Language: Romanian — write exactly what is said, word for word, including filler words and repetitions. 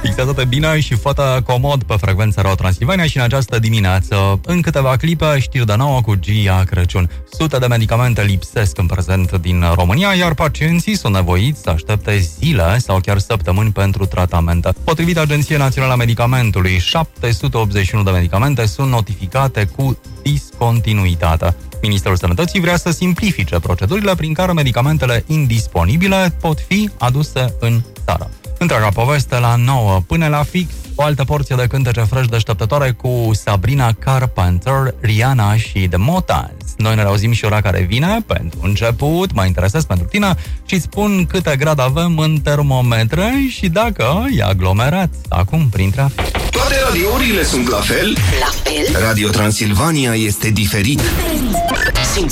Fixează-te bine și fă-te comod pe frecvența Radio Transilvania și în această dimineață, în câteva clipe, știri de nouă cu Gia Crăciun. Sute de medicamente lipsesc în prezent din România, iar pacienții sunt nevoiți să aștepte zile sau chiar săptămâni pentru tratamente. Potrivit Agenției Naționale a Medicamentului, șapte sute optzeci și unu de medicamente sunt notificate cu discontinuitate. Ministerul Sănătății vrea să simplifice procedurile prin care medicamentele indisponibile pot fi aduse în țară. Întreaga poveste la nouă până la fix, o altă porție de cântece fresh deșteptătoare cu Sabrina Carpenter, Rihanna și The Motans. Noi ne auzim și ora care vine. Pentru început, mă interesez pentru tine și îți spun câte grade avem în termometre și dacă e aglomerat acum prin trafic. Toate radiourile sunt la fel? La fel? Radio Transilvania este diferit. Simți